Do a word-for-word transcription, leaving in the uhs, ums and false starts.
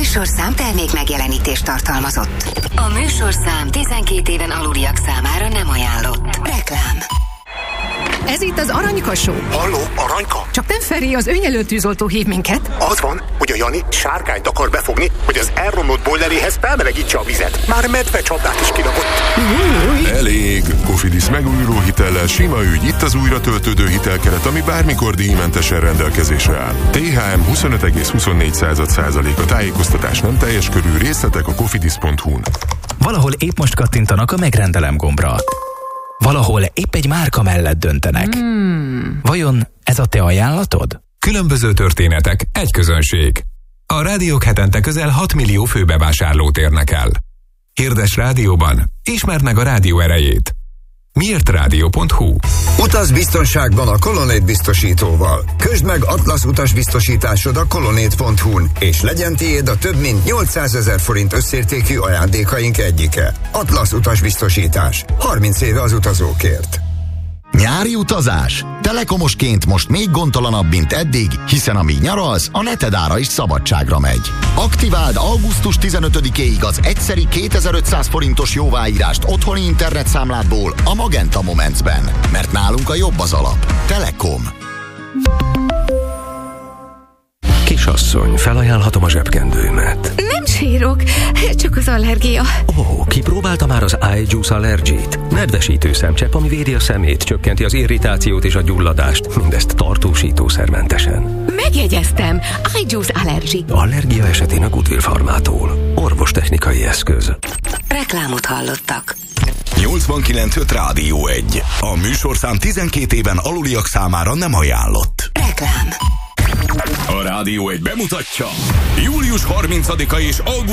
műsorszám termék megjelenítést tartalmazott. A műsorszám tizenkét éven aluliak számára nem ajánlott. Reklám. Ez itt az Aranyka Show. Halló, Aranyka? Csak nem Feri, az önjelölt tűzoltó hív minket. Az van, hogy a Jani sárkányt akar befogni, hogy az elromlott bojleréhez felmelegítse a vizet. Már medvecsapdát is kirakott. Elég! Cofidis megújuló hitellel sima ügy. Itt az újra töltődő hitelkeret, ami bármikor díjmentesen rendelkezésre áll. té há em huszonöt egész huszonnégy százalék. A tájékoztatás nem teljes körű, részletek a cofidis pont hu-n. Valahol épp most kattintanak a megrendelem gombra. Valahol épp egy márka mellett döntenek. Hmm. Vajon ez a te ajánlatod? Különböző történetek, egy közönség. A rádiók hetente közel hat millió főbevásárlót érnek el. Hirdes rádióban, ismerd meg a rádió erejét. miért rádió pont hu. Utaz biztonságban a Colonnade biztosítóval. Közd meg Atlasz utasbiztosításod a Colonnade pont hu-n, és legyen tiéd a több mint nyolcszázezer forint összértékű ajándékaink egyike. Atlasz utasbiztosítás. harminc éve az utazókért. Nyári utazás? Telekomosként most még gondtalanabb, mint eddig, hiszen amíg nyaralsz, a netedára is szabadságra megy. Aktiváld augusztus tizenötödikéig az egyszeri kétezer-ötszáz forintos jóváírást otthoni internetszámládból a Magenta Momentsben, mert nálunk a jobb az alap. Telekom. Kisasszony, felajánlhatom a zsebkendőmet. Nem sírok, csak az allergia. Ó, kipróbálta már az iJuice Allergy-t? Nedvesítő szemcsepp, ami védi a szemét, csökkenti az irritációt és a gyulladást, mindezt tartósítószermentesen. Megjegyeztem, iJuice Allergy. Allergia esetén a Goodwill Farmától. Orvostechnikai eszköz. Reklámot hallottak. nyolcvankilenc öt Rádió egy. A műsorszám tizenkét éven aluliak számára nem ajánlott. Reklám. A Rádió egy bemutatja július harmincadika és augusztus